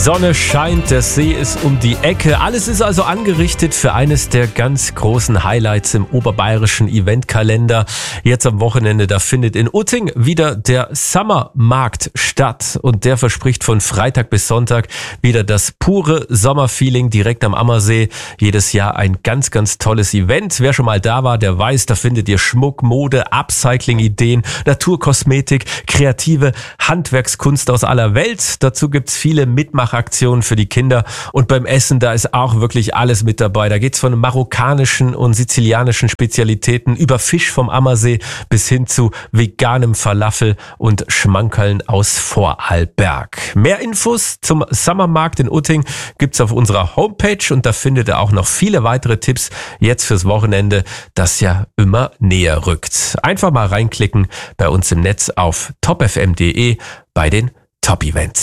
Sonne scheint, der See ist um die Ecke. Alles ist also angerichtet für eines der ganz großen Highlights im oberbayerischen Eventkalender. Jetzt am Wochenende, da findet in Utting wieder der Sommermarkt statt. Und der verspricht von Freitag bis Sonntag wieder das pure Sommerfeeling direkt am Ammersee. Jedes Jahr ein ganz, ganz tolles Event. Wer schon mal da war, der weiß, da findet ihr Schmuck, Mode, Upcycling-Ideen, Naturkosmetik, kreative Handwerkskunst aus aller Welt. Dazu gibt's viele Mitmachaktionen für die Kinder. Und beim Essen, da ist auch wirklich alles mit dabei. Da geht's von marokkanischen und sizilianischen Spezialitäten über Fisch vom Ammersee bis hin zu veganem Falafel und Schmankerln aus Vorarlberg. Mehr Infos zum Sommermarkt in Utting gibt's auf unserer Homepage und da findet ihr auch noch viele weitere Tipps jetzt fürs Wochenende, das ja immer näher rückt. Einfach mal reinklicken bei uns im Netz auf topfm.de bei den Top-Events.